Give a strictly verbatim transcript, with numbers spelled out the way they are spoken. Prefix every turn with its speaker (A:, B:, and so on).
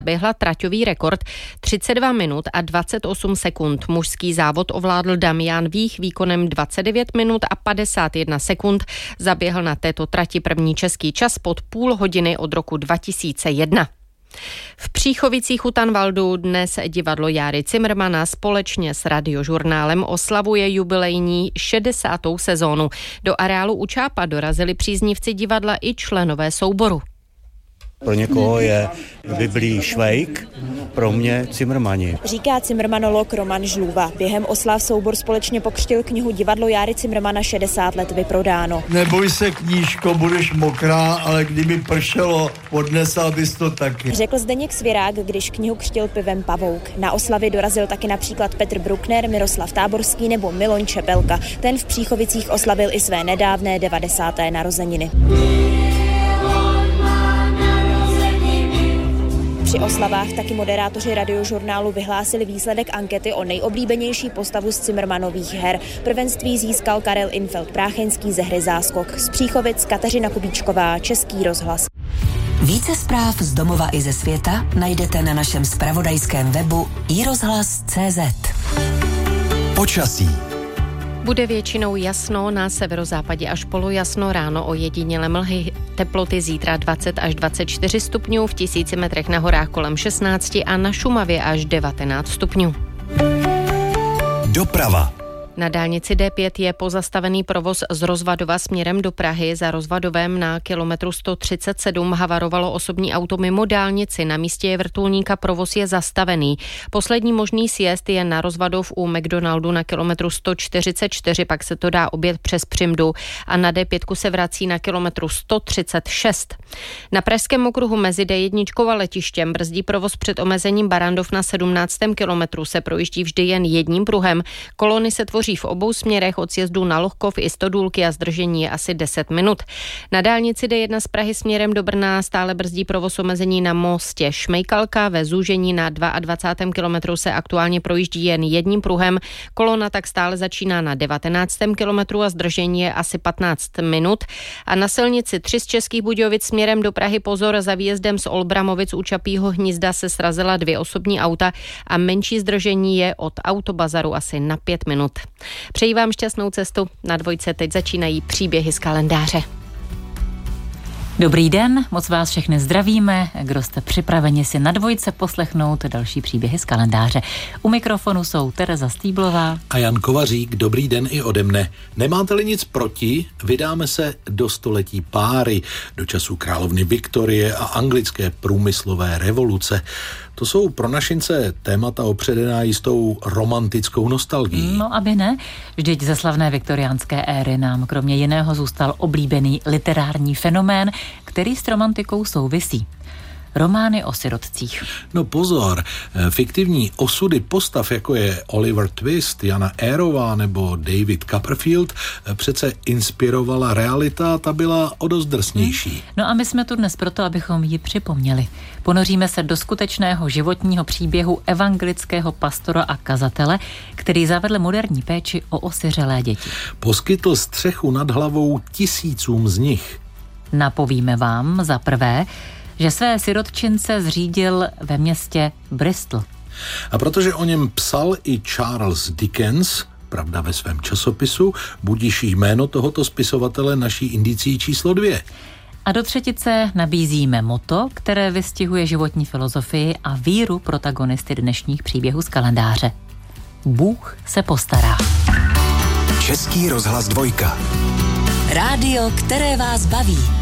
A: Běhla traťový rekord třicet dva minut a dvacet osm sekund. Mužský závod ovládl Damian Vích výkonem dvacet devět minut a padesát jedna sekund. Zaběhl na této trati první český čas pod půl hodiny od roku dva tisíce jedna. V Příchovicích u Tanvaldu dnes divadlo Járy Cimrmana společně s Radiožurnálem oslavuje jubilejní šedesátou sezónu. Do areálu u Čápa dorazili příznivci divadla i členové souboru.
B: Pro někoho je Biblí Švejk, pro mě Cimrmani.
C: Říká cimrmanolog Roman Žluva. Během oslav soubor společně pokřtil knihu Divadlo Járy Cimrmana šedesát let vyprodáno.
D: Neboj se, knížko, budeš mokrá, ale kdyby pršelo, odnesal bys to taky.
C: Řekl Zdeněk Svěrák, když knihu křtil pivem Pavouk. Na oslavy dorazil taky například Petr Bruckner, Miroslav Táborský nebo Miloň Čepelka. Ten v Příchovicích oslavil i své nedávné devadesáté narozeniny. Při oslavách taky moderátoři Radiožurnálu vyhlásili výsledek ankety o nejoblíbenější postavu z Cimrmanových her. Prvenství získal Karel Infeld Práchenský ze hry Záskok. Z Příchovic Kateřina Kubíčková, Český rozhlas.
E: Více zpráv z domova i ze světa najdete na našem zpravodajském webu i rozhlas tečka cé zet.
F: Počasí.
A: Bude většinou jasno, na severozápadě až polojasno, ráno ojedinělé mlhy, teploty zítra dvacet až dvacet čtyři stupňů, v tisíci metrech na horách kolem šestnáct a na Šumavě až devatenáct stupňů.
F: Doprava.
A: Na dálnici D pět je pozastavený provoz z Rozvadova směrem do Prahy. Za Rozvadovem na kilometru sto třicet sedm havarovalo osobní auto mimo dálnici. Na místě je vrtulník a provoz je zastavený. Poslední možný sjezd je na Rozvadov u McDonaldu na kilometru sto čtyřicet čtyři, pak se to dá objet přes Přimdu a na D pět se vrací na kilometru sto třicet šest. Na pražském okruhu mezi D jedna a letištěm brzdí provoz před omezením Barandov na sedmnáctém kilometru. Se projíždí vždy jen jedním pruhem. Kolony se tvoří v obou směrech od sjezdu na Lohkov i Stodůlky a zdržení je asi deset minut. Na dálnici D jedna z Prahy směrem do Brna stále brzdí provoz omezení na mostě Šmejkalka. Ve zúžení na dvacátém druhém kilometru se aktuálně projíždí jen jedním pruhem. Kolona tak stále začíná na devatenáctém kilometru a zdržení je asi patnáct minut. A na silnici tři z Českých Budějovic směrem do Prahy pozor, za výjezdem z Olbramovic u Čapího hnízda se srazila dvě osobní auta a menší zdržení je od Autobazaru asi na pět minut. Přeji vám šťastnou cestu. Na Dvojce teď začínají příběhy z kalendáře.
G: Dobrý den, moc vás všechny zdravíme, kdo jste připraveni si na Dvojce poslechnout další příběhy z kalendáře. U mikrofonu jsou Tereza Stýblová
H: a Jan Kovařík. Dobrý den i ode mne. Nemáte-li nic proti, vydáme se do století páry, do časů královny Viktorie a anglické průmyslové revoluce. To jsou pro našince témata opředená jistou romantickou nostalgií.
G: No, aby ne. Vždyť ze slavné viktoriánské éry nám kromě jiného zůstal oblíbený literární fenomén, který s romantikou souvisí. Romány o sirotcích.
H: No pozor, fiktivní osudy postav, jako je Oliver Twist, Jana Eyrová nebo David Copperfield, přece inspirovala realita, ta byla o dost drsnější.
G: No a my jsme tu dnes proto, abychom ji připomněli. Ponoříme se do skutečného životního příběhu evangelického pastora a kazatele, který zavedl moderní péči o osiřelé děti.
H: Poskytl střechu nad hlavou tisícům z nich.
G: Napovíme vám za prvé, že své sirotčince zřídil ve městě Bristol.
H: A protože o něm psal i Charles Dickens, pravda ve svém časopisu, budíš jméno tohoto spisovatele naší indicí číslo dvě.
G: A do třetice nabízíme motto, které vystihuje životní filozofii a víru protagonisty dnešních příběhů z kalendáře. Bůh se postará.
F: Český rozhlas Dvojka.
E: Rádio, které vás baví.